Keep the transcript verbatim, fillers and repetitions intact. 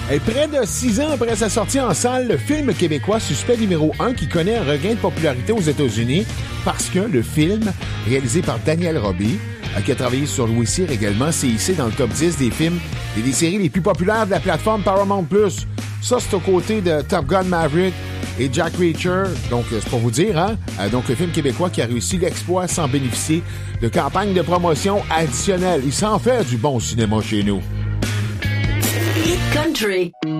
Et près de six ans après sa sortie en salle, le film québécois Suspect numéro un qui connaît un regain de popularité aux États-Unis parce que le film, réalisé par Daniel Roby, qui a travaillé sur Louis Cyr également, s'est hissé dans le top dix des films et des séries les plus populaires de la plateforme Paramount plus. Ça, c'est aux côtés de Top Gun Maverick et Jack Reacher. Donc, c'est pour vous dire, hein? Donc, le film québécois qui a réussi l'exploit sans bénéficier de campagne de promotion additionnelle. Il s'en fait du bon cinéma chez nous. Hit Country.